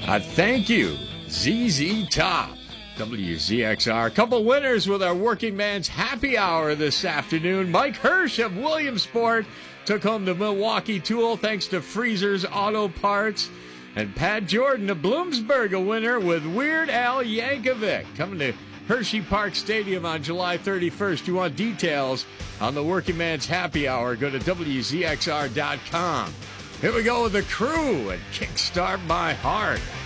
Thank you, ZZ Top. WZXR. A couple winners with our Working Man's Happy Hour this afternoon. Mike Hirsch of Williamsport took home the Milwaukee Tool thanks to Freezer's Auto Parts. And Pat Jordan of Bloomsburg, a winner with Weird Al Yankovic. Coming to Hershey Park Stadium on July 31st. You want details on the Working Man's Happy Hour, go to WZXR.com. Here we go with the Crew and Kickstart My Heart.